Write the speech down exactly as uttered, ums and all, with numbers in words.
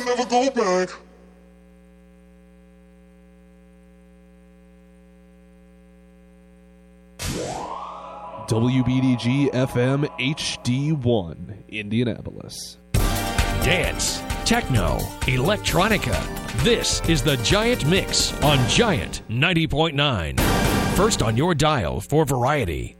never go back. W B D G F M H D one, Indianapolis. Dance, techno, electronica. This is the Giant Mix on Giant ninety point nine. First on your dial for variety.